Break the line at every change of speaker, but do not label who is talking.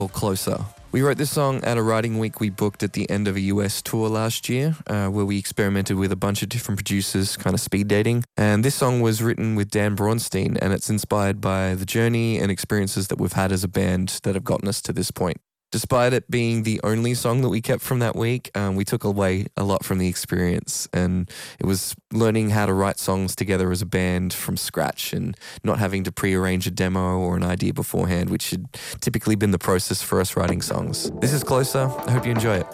or Closer. We wrote this song at a writing week we booked at the end of a US tour last year, where we experimented with a bunch of different producers, kind of speed dating. And this song was written with Dan Braunstein, and it's inspired by the journey and experiences that we've had as a band that have gotten us to this point. Despite it being the only song that we kept from that week, we took away a lot from the experience, and it was learning how to write songs together as a band from scratch and not having to pre-arrange a demo or an idea beforehand, which had typically been the process for us writing songs. This is Closer. I hope you enjoy it.